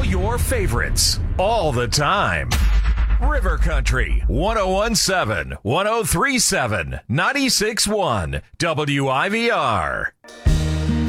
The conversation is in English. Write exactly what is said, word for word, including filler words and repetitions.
your favorites, all the time. River Country, one oh one point seven, one oh three point seven, ninety-six point one, W I V R.